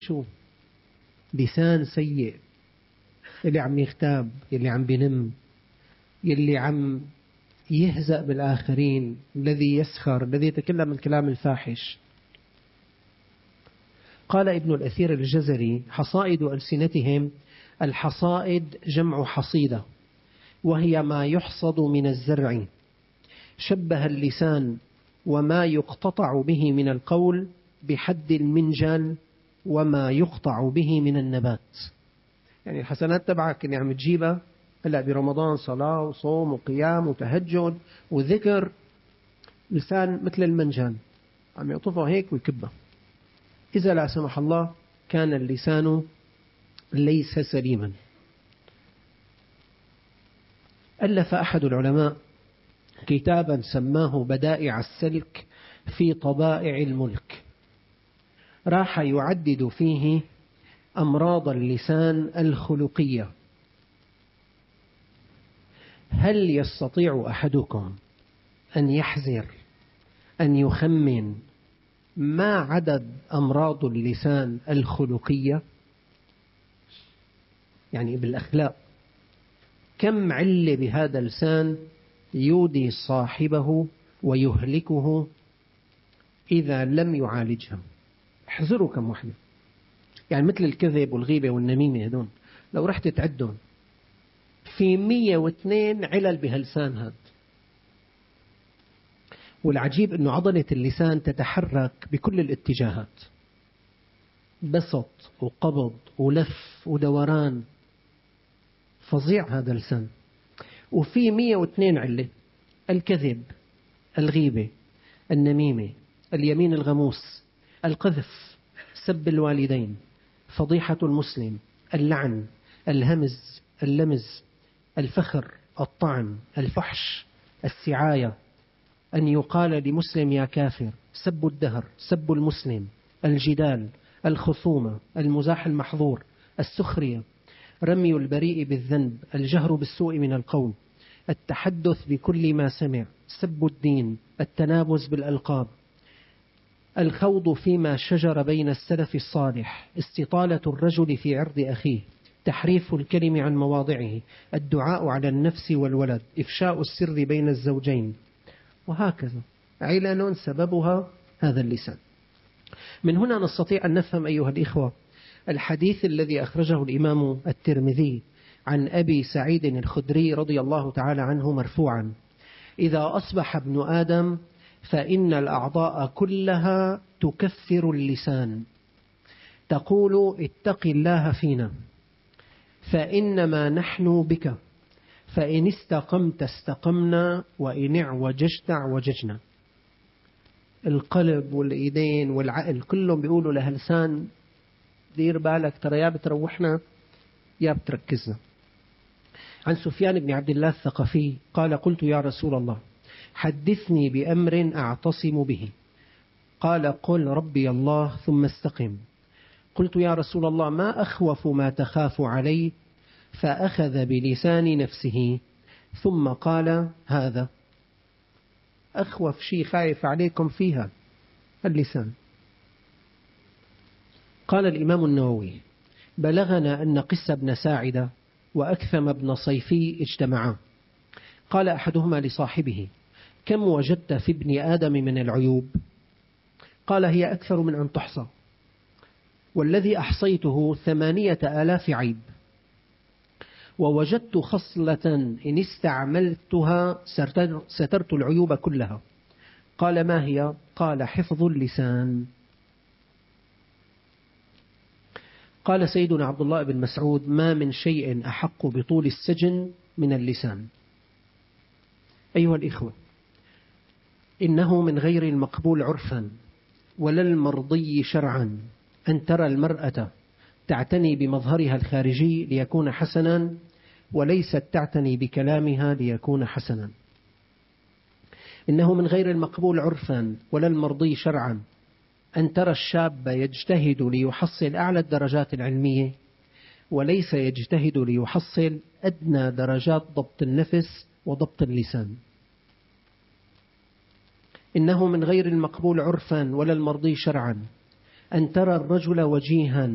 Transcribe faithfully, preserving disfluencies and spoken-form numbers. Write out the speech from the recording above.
شو؟ لسان سيء، اللي عم يغتاب، اللي عم بنم، يلي عم يهزأ بالآخرين، الذي يسخر، الذي يتكلم الكلام الفاحش. قال ابن الأثير الجزري: حصائد ألسنتهم، الحصائد جمع حصيدة، وهي ما يحصد من الزرع. شبه اللسان وما يقتطع به من القول بحد المنجل وما يقطع به من النبات. يعني الحسنات تبعك اللي عم تجيبها هلا برمضان، صلاة وصوم وقيام وتهجد وذكر، لسان مثل المنجل عم يعطفه هيك ويكبه. إذا لا سمح الله كان اللسان ليس سليما. ألف أحد العلماء كتابا سماه بدائع السلك في طبائع الملك، راح يعدد فيه أمراض اللسان الخلقية. هل يستطيع أحدكم أن يحذر أن يخمن ما عدد أمراض اللسان الخلقية؟ يعني بالأخلاق كم علة بهذا اللسان يودي صاحبه ويهلكه إذا لم يعالجها؟ احذروا كم وحدة. يعني مثل الكذب والغيبة والنميمة هدون لو رحت تعدهم في مية واثنين علل بهاللسان هذا. والعجيب أنه عضلة اللسان تتحرك بكل الاتجاهات، بسط وقبض ولف ودوران، فظيع هذا اللسان. وفي مية واثنين علة: الكذب، الغيبة، النميمة، اليمين الغموس، القذف، سب الوالدين، فضيحة المسلم، اللعن، الهمز، اللمز، الفخر، الطعن، الفحش، السعاية، أن يقال لمسلم يا كافر، سب الدهر، سب المسلم، الجدال، الخصومة، المزاح المحظور، السخرية، رمي البريء بالذنب، الجهر بالسوء من القول، التحدث بكل ما سمع، سب الدين، التنابز بالألقاب، الخوض فيما شجر بين السلف الصالح، استطالة الرجل في عرض أخيه، تحريف الكلم عن مواضعه، الدعاء على النفس والولد، إفشاء السر بين الزوجين، وهكذا علل سببها هذا اللسان. من هنا نستطيع أن نفهم أيها الإخوة الحديث الذي أخرجه الإمام الترمذي عن أبي سعيد الخدري رضي الله تعالى عنه مرفوعا: إذا أصبح ابن آدم فإن الأعضاء كلها تكفر اللسان، تقول اتق الله فينا فإنما نحن بك، فإن استقمت استقمنا وإن اعوججت اعوججنا. القلب والإيدين والعقل كلهم بيقولوا لهاللسان دير بالك، ترى يا بتروحنا يا بتركزنا. عن سفيان بن عبد الله الثقفي قال: قلت يا رسول الله حدثني بأمر أعتصم به. قال: قل ربي الله ثم استقم. قلت يا رسول الله ما أخوف ما تخاف عليه؟ فأخذ بلسان نفسه ثم قال: هذا أخوف شيء خايف عليكم فيها اللسان. قال الإمام النووي: بلغنا أن قس بن ساعدة وأكثم بن صيفي اجتمعا. قال أحدهما لصاحبه: كم وجدت في ابن آدم من العيوب؟ قال: هي أكثر من أن تحصى، والذي أحصيته ثمانية آلاف عيب، ووجدت خصلة إن استعملتها سترت العيوب كلها. قال: ما هي؟ قال: حفظ اللسان. قال سيدنا عبد الله بن مسعود: ما من شيء أحق بطول السجن من اللسان. أيها الإخوة، إنه من غير المقبول عرفا ولا المرضي شرعا أن ترى المرأة تعتني بمظهرها الخارجي ليكون حسنا، وليست تعتني بكلامها ليكون حسنا. إنه من غير المقبول عرفا ولا المرضي شرعا أن ترى الشاب يجتهد ليحصل أعلى الدرجات العلمية، وليس يجتهد ليحصل أدنى درجات ضبط النفس وضبط اللسان. إنه من غير المقبول عرفا ولا المرضي شرعا أن ترى الرجل وجيها